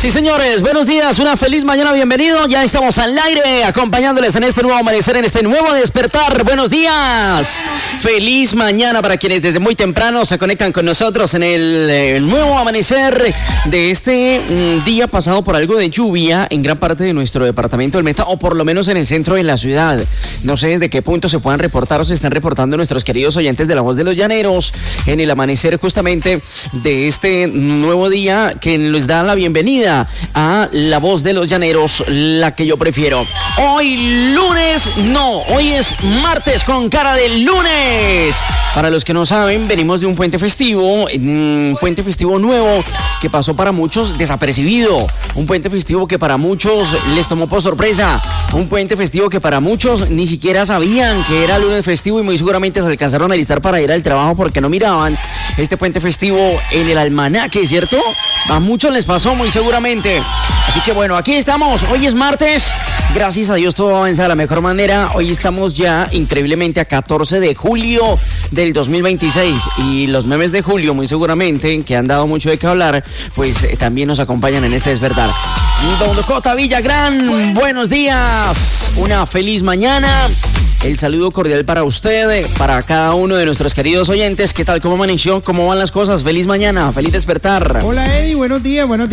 Sí, señores, buenos días, una feliz mañana, bienvenido. Ya estamos al aire acompañándoles en este nuevo amanecer, en este nuevo despertar. Buenos días, feliz mañana para quienes desde muy temprano se conectan con nosotros en el nuevo amanecer de este día pasado por algo de lluvia en gran parte de nuestro departamento del Meta, o por lo menos en el centro de la ciudad. No sé desde qué punto se puedan reportar o se están reportando nuestros queridos oyentes de La Voz de los Llaneros en el amanecer justamente de este nuevo día que les da la bienvenida a La Voz de los Llaneros, la que yo prefiero. Hoy lunes, no, hoy es martes con cara de lunes. Para los que no saben, venimos de un puente festivo nuevo que pasó para muchos desapercibido, un puente festivo que para muchos les tomó por sorpresa, un puente festivo que para muchos ni siquiera sabían que era lunes festivo y muy seguramente se alcanzaron a alistar para ir al trabajo porque no miraban este puente festivo en el almanaque, ¿cierto? A muchos les pasó muy seguramente. Así que bueno, aquí estamos, hoy es martes, gracias a Dios todo avanza de la mejor manera. Hoy estamos ya increíblemente a 14 de julio del 2026 y los memes de julio muy seguramente, que han dado mucho de qué hablar, pues también nos acompañan en este despertar. Don J. Villagrán, buenos días, una feliz mañana. El saludo cordial para usted, para cada uno de nuestros queridos oyentes. ¿Qué tal? ¿Cómo amaneció? ¿Cómo van las cosas? Feliz mañana, feliz despertar. Hola Eddie, buenos días. Buenos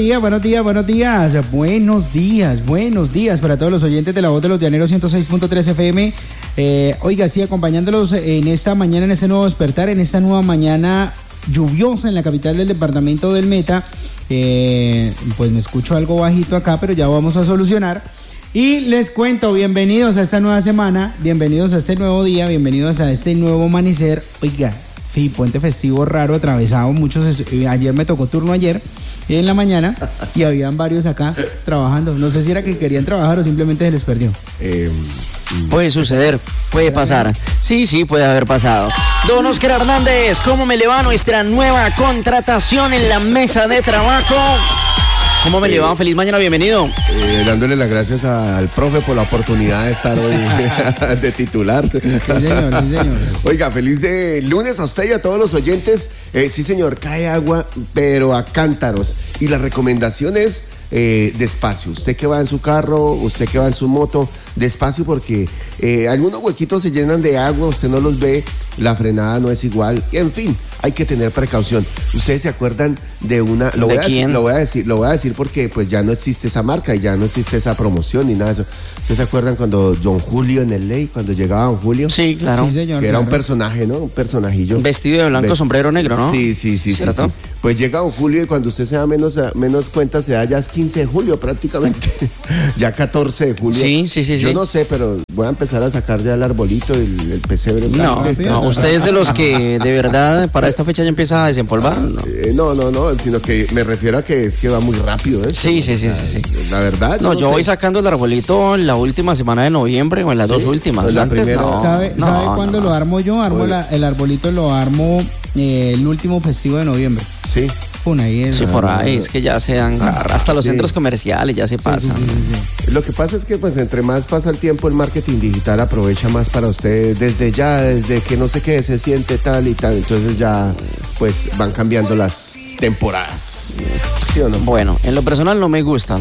días para todos los oyentes de La Voz de los Llaneros 106.3 FM. Oiga, sí, acompañándolos en esta mañana, en este nuevo despertar, en esta nueva mañana lluviosa en la capital del departamento del Meta. Pues me escucho algo bajito acá, pero ya vamos a solucionar. Y les cuento, bienvenidos a esta nueva semana, bienvenidos a este nuevo día, bienvenidos a este nuevo amanecer. Oiga, sí, puente festivo raro, atravesado, ayer me tocó turno en la mañana y habían varios acá trabajando. No sé si era que querían trabajar o simplemente se les perdió. Puede suceder, puede pasar. Sí, puede haber pasado. Don Oscar Hernández, ¿cómo me le va nuestra nueva contratación en la mesa de trabajo? ¿Cómo me llevan? Feliz mañana, bienvenido. Dándole las gracias al profe por la oportunidad de estar hoy de titular. Sí, señor. Oiga, feliz de lunes a usted y a todos los oyentes. Sí, señor, cae agua, pero a cántaros. Y la recomendación es despacio. Usted que va en su carro, usted que va en su moto, despacio porque algunos huequitos se llenan de agua, usted no los ve, la frenada no es igual. En fin, hay que tener precaución. ¿Ustedes se acuerdan de una? Lo voy a decir porque pues ya no existe esa marca y ya no existe esa promoción ni nada de eso. ¿Ustedes se acuerdan cuando Don Julio en LA, cuando llegaba Don Julio? Sí, claro. Sí, señor, que era un personaje, ¿no? Un personajillo. Vestido de blanco, sombrero negro, ¿no? Sí. Pues llega Don Julio y cuando usted se da menos cuenta, se da ya es 15 de julio prácticamente. Ya 14 de julio. Sí. Yo no sé, pero voy a empezar a sacar ya el arbolito, el pesebre. No, usted es de los que de verdad para esta fecha ya empieza a desempolvar. No, sino que me refiero a que es que va muy rápido. Sí. La verdad. No, yo voy sacando el arbolito en la última semana de noviembre o en las dos últimas. Pues antes primera, no. ¿Sabe cuándo lo armo yo? El arbolito lo armo el último festivo de noviembre. Sí. Sí, por ahí, es que ya se dan hasta los centros comerciales, ya se pasan. Sí. Lo que pasa es que pues entre más pasa el tiempo, el marketing digital aprovecha más para usted desde que no sé qué se siente tal y tal, entonces ya pues van cambiando las temporadas. ¿Sí o no? Bueno, en lo personal no me gusta,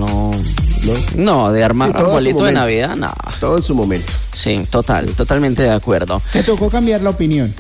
no, de armar arbolito de Navidad, no. Todo en su momento. Sí, totalmente de acuerdo. Te tocó cambiar la opinión.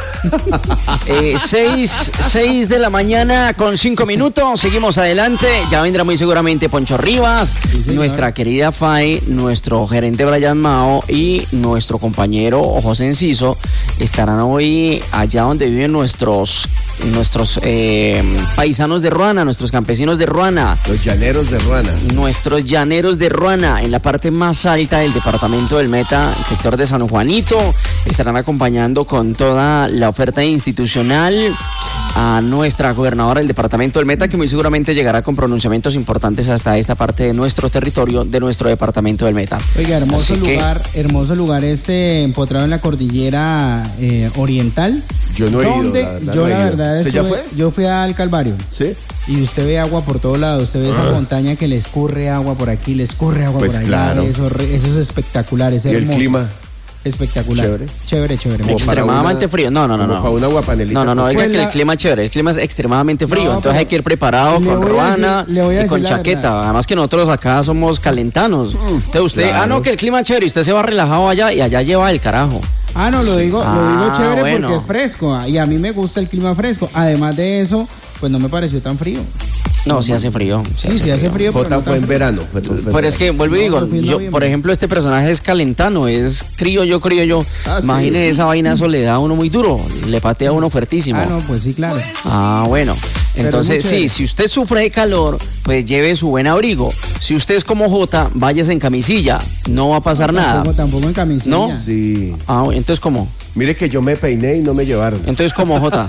6 de la mañana con 5 minutos, seguimos adelante, ya vendrá muy seguramente Poncho Rivas, sí, nuestra querida Fay, nuestro gerente Brian Mao y nuestro compañero José Enciso estarán hoy allá donde viven nuestros paisanos de Ruana, nuestros campesinos de Ruana. Los llaneros de Ruana. Nuestros llaneros de Ruana, en la parte más alta del departamento del Meta, el sector de San Juanito. Estarán acompañando con toda la oferta institucional a nuestra gobernadora del departamento del Meta, que muy seguramente llegará con pronunciamientos importantes hasta esta parte de nuestro territorio, de nuestro departamento del Meta. Oiga, hermoso lugar empotrado en la cordillera oriental. Yo no he ido. La verdad ¿Usted ya fue? Yo fui al Calvario. ¿Sí? Y usted ve agua por todos lados, usted ve esa montaña que le escorre agua por aquí, le escorre agua pues por allá. Claro. Eso es espectacular, es hermoso. ¿Y el clima? espectacular. Chévere. Extremadamente frío. No. Para una guapanelita. No, Pues que el clima es chévere. El clima es extremadamente frío. No, entonces hay que ir preparado le con voy a ruana decir- le voy a y con decir la chaqueta. verdad. Además que nosotros acá somos calentanos. Entonces usted, claro. no, que el clima es chévere y usted se va relajado allá y allá lleva el carajo. No, lo digo chévere bueno. porque es fresco y a mí me gusta el clima fresco. Además de eso, pues no me pareció tan frío. No, sí hace frío. Sí, hace frío. Pero Jota no fue tan en frío. verano. Pero es que, vuelvo y digo, No, fue en yo, noviembre. por ejemplo, este personaje es calentano, es criollo. Ah, sí. Imagine esa vaina, eso le da a uno muy duro, le patea a uno fuertísimo. No, pues sí, claro. Bueno. Pero Entonces, es muy sí, chévere. si usted sufre de calor, pues lleve su buen abrigo. Si usted es como Jota, váyase en camisilla, no va a pasar nada. Tampoco en camisilla. ¿No? Sí. Entonces, ¿cómo? Mire que yo me peiné y no me llevaron. Entonces, ¿cómo, Jota?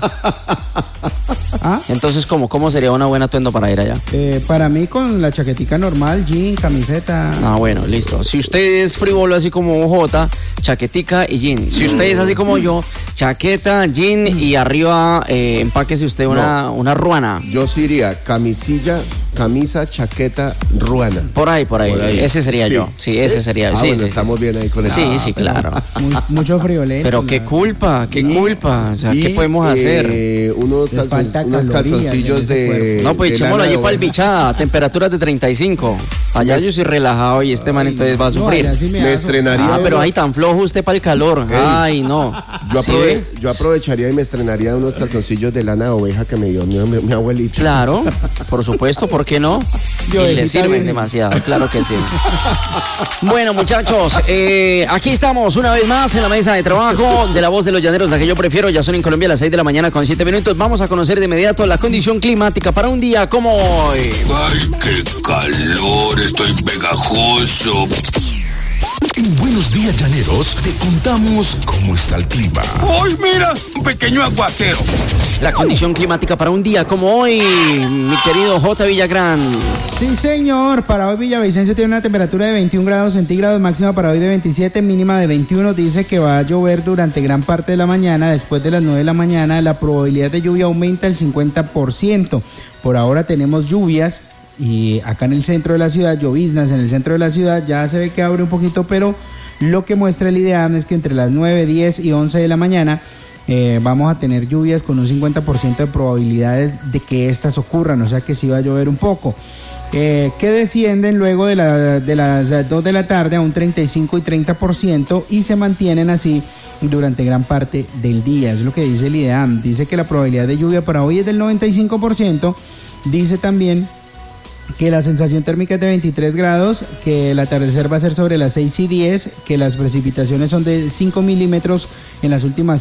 Entonces, ¿cómo sería una buena atuendo para ir allá? Para mí con la chaquetica normal, jean, camiseta. Bueno, listo. Si usted es frívolo así como Jota, chaquetica y jean. Si usted es así como yo, chaqueta, jean y arriba empáquese usted una ruana. Yo sí iría camisa, chaqueta, ruana. Por ahí. Ese sería Sí. yo. Sí, ese sería. Sí, Bueno, sí, estamos bien ahí con eso. Sí, claro. Mucho friolento. Pero qué culpa. O sea, ¿qué podemos hacer? Unos Le falta calorías calzoncillos en ese de. No, pues de echémoslo lana allí de para el oveja. bichada, temperaturas de 35. Allá yo soy relajado y este man entonces va a sufrir. Me estrenaría. Pero ahí tan flojo usted para el calor. Ay, no. Yo, ¿Sí ve? yo aprovecharía y me estrenaría unos calzoncillos de lana de oveja que me dio mi abuelita. Claro, por supuesto, ¿por qué no? Yo, Y le ovejita sirven virgen. demasiado, claro que sí. Bueno, muchachos, aquí estamos una vez más en la mesa de trabajo de La Voz de los Llaneros, la que yo prefiero. Ya son en Colombia las 6 de la mañana con 7 minutos. Vamos a conocer de inmediato la condición climática para un día como hoy. Ay, qué calor, estoy pegajoso. En Buenos Días Llaneros te contamos cómo está el clima. ¡Ay, mira! Un pequeño aguacero. La condición climática para un día como hoy, mi querido J. Villagrán. Sí, señor. Para hoy Villavicencio tiene una temperatura de 21 grados centígrados, máxima para hoy de 27, mínima de 21. Dice que va a llover durante gran parte de la mañana. Después de las 9 de la mañana, la probabilidad de lluvia aumenta al 50%. Por ahora tenemos lluvias. Y acá en el centro de la ciudad, lloviznas en el centro de la ciudad, ya se ve que abre un poquito, pero lo que muestra el IDEAM es que entre las 9, 10 y 11 de la mañana vamos a tener lluvias con un 50% de probabilidades de que estas ocurran, o sea que sí va a llover un poco. Que descienden luego de las 2 de la tarde a un 35 y 30% y se mantienen así durante gran parte del día, es lo que dice el IDEAM. Dice que la probabilidad de lluvia para hoy es del 95%, dice también que la sensación térmica es de 23 grados, que el atardecer va a ser sobre las 6 y 10, que las precipitaciones son de 5 milímetros en las últimas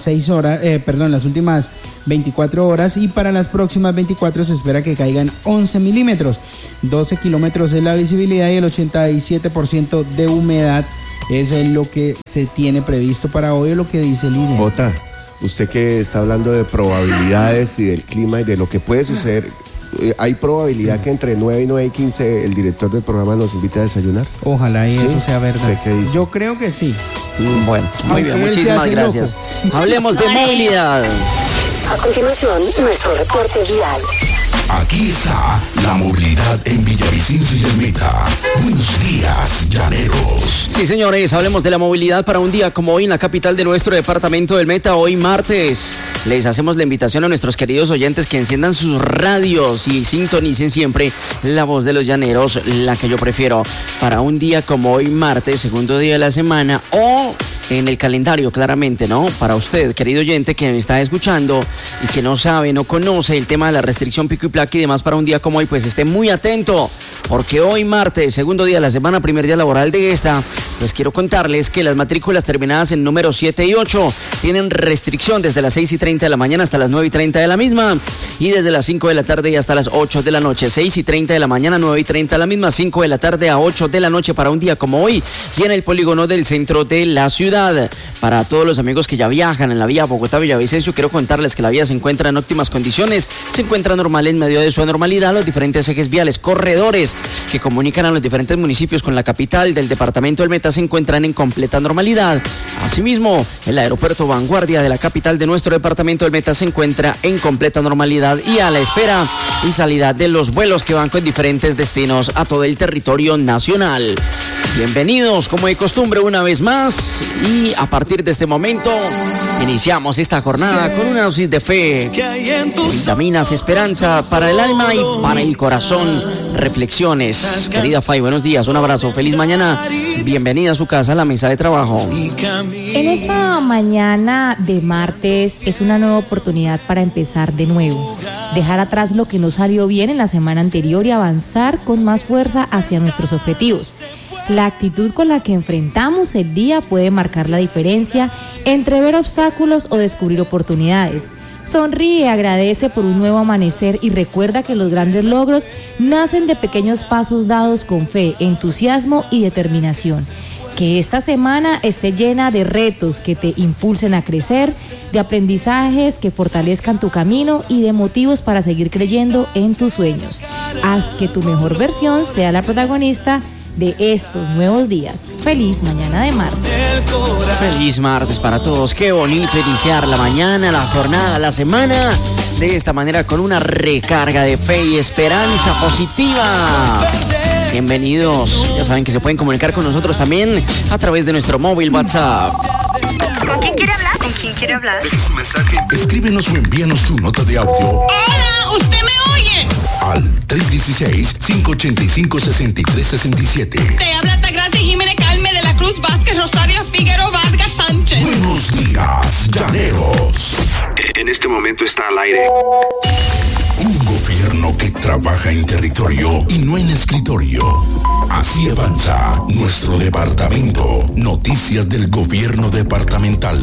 24 horas y para las próximas 24 se espera que caigan 11 milímetros. 12 kilómetros es la visibilidad y el 87% de humedad es lo que se tiene previsto para hoy, lo que dice el INE. Jota, usted que está hablando de probabilidades y del clima y de lo que puede suceder, ¿hay probabilidad que entre 9 y 9 y 15 el director del programa nos invite a desayunar? Ojalá y ¿Sí? eso sea verdad. ¿Usted qué dice? Yo creo que sí. Bueno, muy Aunque bien, él se muchísimas hace gracias. Hablemos de movilidad. A continuación, nuestro reporte vial. Aquí está la movilidad en Villavicencio y el Meta. Buenos días, Llaneros. Sí, señores, hablemos de la movilidad para un día como hoy en la capital de nuestro departamento del Meta, hoy martes. Les hacemos la invitación a nuestros queridos oyentes que enciendan sus radios y sintonicen siempre La Voz de los Llaneros, la que yo prefiero, para un día como hoy martes, segundo día de la semana, o en el calendario, claramente, ¿no? Para usted, querido oyente que me está escuchando y que no sabe, no conoce el tema de la restricción pico y placa y demás para un día como hoy, pues esté muy atento, porque hoy martes, segundo día de la semana, primer día laboral de esta, pues quiero contarles que las matrículas terminadas en número 7 y 8 tienen restricción desde las 6:30 de la mañana hasta las 9:30 de la misma y desde las 5 de la tarde y hasta las 8 de la noche. 6:30 de la mañana, 9:30 de la misma, 5 de la tarde a 8 de la noche para un día como hoy y en el polígono del centro de la ciudad. Para todos los amigos que ya viajan en la vía Bogotá-Villavicencio, quiero contarles que la vía se encuentra en óptimas condiciones, se encuentra normal en medio de su anormalidad, los diferentes ejes viales, corredores, que comunican a los diferentes municipios con la capital del departamento del Meta se encuentran en completa normalidad. Asimismo, el aeropuerto Vanguardia de la capital de nuestro departamento del Meta se encuentra en completa normalidad y a la espera y salida de los vuelos que van con diferentes destinos a todo el territorio nacional. Bienvenidos, como de costumbre, una vez más, y a partir de este momento iniciamos esta jornada con una dosis de fe, vitaminas, esperanza para el alma y para el corazón, reflexiones. Querida Fay, buenos días, un abrazo, feliz mañana, bienvenida a su casa, a la mesa de trabajo. En esta mañana de martes es una nueva oportunidad para empezar de nuevo, dejar atrás lo que no salió bien en la semana anterior y avanzar con más fuerza hacia nuestros objetivos. La actitud con la que enfrentamos el día puede marcar la diferencia entre ver obstáculos o descubrir oportunidades. Sonríe, agradece por un nuevo amanecer y recuerda que los grandes logros nacen de pequeños pasos dados con fe, entusiasmo y determinación. Que esta semana esté llena de retos que te impulsen a crecer, de aprendizajes que fortalezcan tu camino y de motivos para seguir creyendo en tus sueños. Haz que tu mejor versión sea la protagonista de estos nuevos días. Feliz mañana de martes. Feliz martes para todos. Qué bonito iniciar la mañana, la jornada, la semana de esta manera con una recarga de fe y esperanza positiva. Bienvenidos. Ya saben que se pueden comunicar con nosotros también a través de nuestro móvil WhatsApp. ¿Con quién quiere hablar? ¿Con quién quiere hablar? Deje su mensaje, escríbenos o envíanos tu nota de audio. ¡Hola! ¿Usted me oye? Al 316-585-6367. Te habla Tagracia Jiménez Calme de la Cruz Vázquez Rosario Figueroa Vargas Sánchez. Buenos días, llaneros. En este momento está al aire. Un gobierno que trabaja en territorio y no en escritorio. Así avanza nuestro departamento. Noticias del gobierno departamental.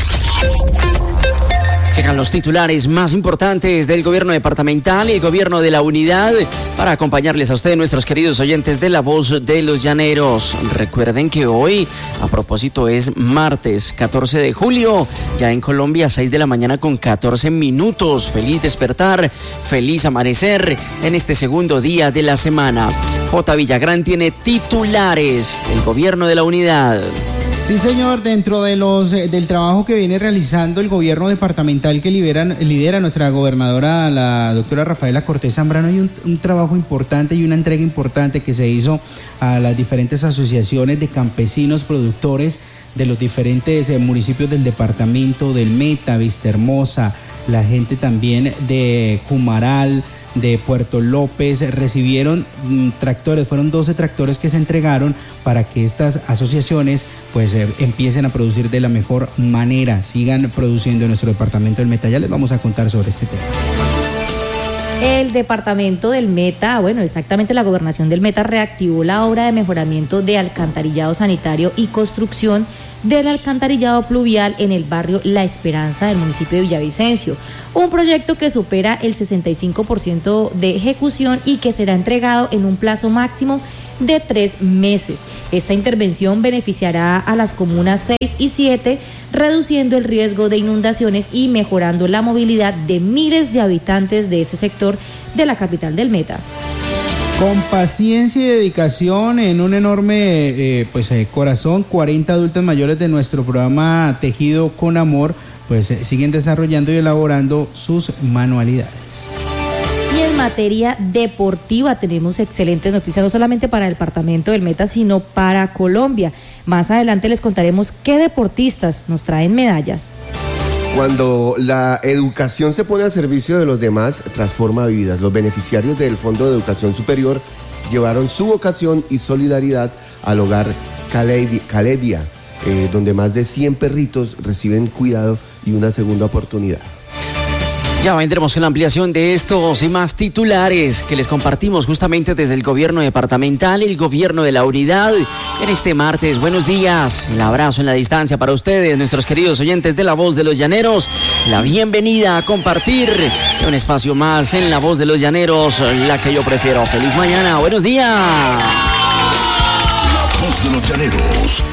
Llegan los titulares más importantes del gobierno departamental y el gobierno de la unidad para acompañarles a ustedes, nuestros queridos oyentes de La Voz de los Llaneros. Recuerden que hoy, a propósito, es martes 14 de julio, ya en Colombia, 6 de la mañana con 14 minutos. Feliz despertar, feliz amanecer en este segundo día de la semana. J. Villagrán tiene titulares del gobierno de la unidad. Sí, señor, dentro de del trabajo que viene realizando el gobierno departamental que lidera nuestra gobernadora, la doctora Rafaela Cortés Zambrano, hay un trabajo importante y una entrega importante que se hizo a las diferentes asociaciones de campesinos productores de los diferentes municipios del departamento, del Meta, Vistahermosa, la gente también de Cumaral, de Puerto López, recibieron tractores, fueron 12 tractores que se entregaron para que estas asociaciones pues empiecen a producir de la mejor manera, sigan produciendo en nuestro departamento del Meta. Ya les vamos a contar sobre este tema. El departamento del Meta, bueno, exactamente la gobernación del Meta reactivó la obra de mejoramiento de alcantarillado sanitario y construcción del alcantarillado pluvial en el barrio La Esperanza del municipio de Villavicencio. Un proyecto que supera el 65% de ejecución y que será entregado en un plazo máximo de 3 meses. Esta intervención beneficiará a las comunas 6 y 7, reduciendo el riesgo de inundaciones y mejorando la movilidad de miles de habitantes de ese sector de la capital del Meta. Con paciencia y dedicación, en un enorme corazón, 40 adultos mayores de nuestro programa Tejido con Amor pues siguen desarrollando y elaborando sus manualidades. Y en materia deportiva tenemos excelentes noticias, no solamente para el departamento del Meta, sino para Colombia. Más adelante les contaremos qué deportistas nos traen medallas. Cuando la educación se pone al servicio de los demás, transforma vidas. Los beneficiarios del Fondo de Educación Superior llevaron su vocación y solidaridad al hogar Calebia, donde más de 100 perritos reciben cuidado y una segunda oportunidad. Ya vendremos con la ampliación de estos y más titulares que les compartimos justamente desde el gobierno departamental y el gobierno de la unidad en este martes. Buenos días, el abrazo en la distancia para ustedes, nuestros queridos oyentes de La Voz de los Llaneros. La bienvenida a compartir un espacio más en La Voz de los Llaneros, la que yo prefiero. Feliz mañana, buenos días. La Voz de los Llaneros.